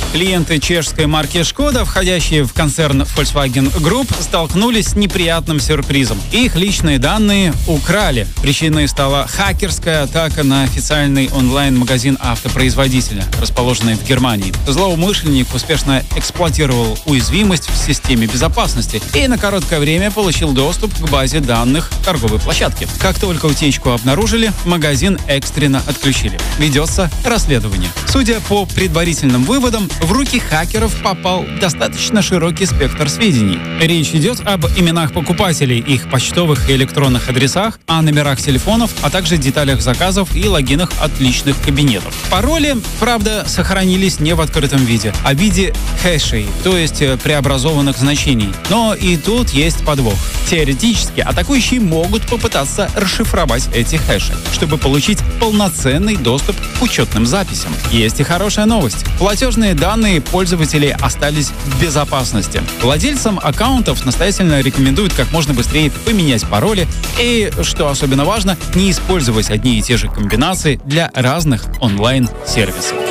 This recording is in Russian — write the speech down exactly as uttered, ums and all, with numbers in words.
Клиенты чешской марки «Шкода», входящие в концерн Volkswagen Group, столкнулись с неприятным сюрпризом. Их личные данные украли. Причиной стала хакерская атака на официальный онлайн-магазин автопроизводителя, расположенный в Германии. Злоумышленник успешно эксплуатировал уязвимость в системе безопасности и на короткое время получил доступ к базе данных торговой площадки. Как только утечку обнаружили, магазин экстренно отключили. Ведется расследование. Судя по предварительным выводам, в руки хакеров попал достаточно широкий спектр сведений. Речь идет об именах покупателей, их почтовых и электронных адресах, о номерах телефонов, а также деталях заказов и логинах от личных кабинетов. Пароли, правда, сохранились не в открытом виде, а в виде хэшей, то есть преобразованных значений. Но и тут есть подвох. Теоретически атакующие могут попытаться расшифровать эти хэши, чтобы получить полноценный доступ к учетным записям. Есть и хорошая новость. Платежные данные пользователей остались в безопасности. Владельцам аккаунтов настоятельно рекомендуют как можно быстрее поменять пароли и, что особенно важно, не использовать одни и те же комбинации для разных онлайн-сервисов.